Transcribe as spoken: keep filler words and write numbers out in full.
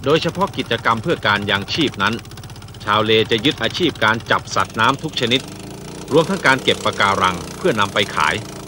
ดยเฉพาะกิจกรรมเพื่อการยังชีพนั้นชาวเลจะยึดอาชีพการจับสัตว์น้ำทุกชนิดรวมทั้งการเก็บปะการังเพื่อนำไปขาย